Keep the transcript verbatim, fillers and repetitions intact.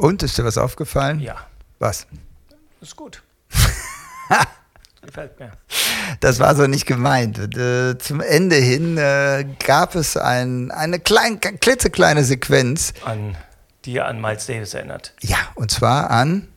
Und, ist dir was aufgefallen? Ja. Was? Ist gut. Gefällt mir. Das war so nicht gemeint. Äh, zum Ende hin äh, gab es ein, eine klein, klitzekleine Sequenz. An, die an Miles Davis erinnert. Ja, und zwar an